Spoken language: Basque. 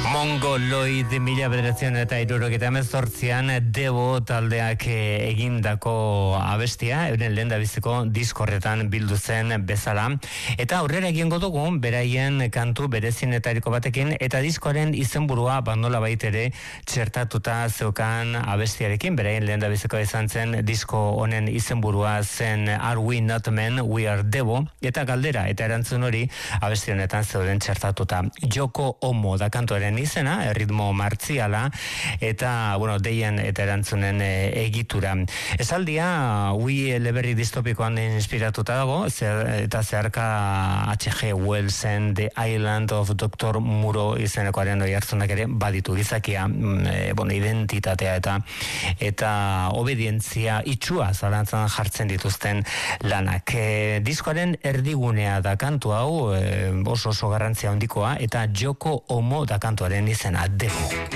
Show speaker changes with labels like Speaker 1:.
Speaker 1: Mongoloid 1978an Debo taldeak egindako abestia, euren lehendabiziko diskorretan bildu zen bezala. Eta aurrera egingo dugu, beraien kantu berezienetariko batekin, eta diskoaren izenburua bandola baitere txertatuta zeukan abestiarekin, beraien lehendabiziko izan zen disko honen izenburua zen Are We Not Men, We Are Debo, eta galdera eta erantzun hori abesti honetan zeuden txertatuta. Joko Omo da kantuaren izena, erritmo martziala, eta, deien eta erantzunen egitura. Esaldia, We eleberri distopikoan inspiratuta dago, eta zeharka H.G. Wellsen The Island of Dr. Muro izenekoaren oihartzunak ere baditu gizakia, identitatea eta obedientzia itxua zalantzan jartzen dituzten lanak. Diskoaren erdigunea da kantu hau, oso garrantzia handikoa, eta Joko Omo da kantuaren izena, Debo.